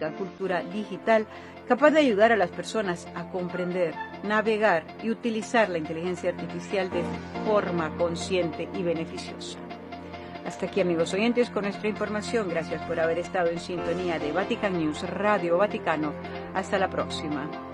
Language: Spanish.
auténtica cultura digital capaz de ayudar a las personas a comprender, navegar y utilizar la inteligencia artificial de forma consciente y beneficiosa. Hasta aquí, amigos oyentes, con nuestra información. Gracias por haber estado en sintonía de Vatican News, Radio Vaticano. Hasta la próxima.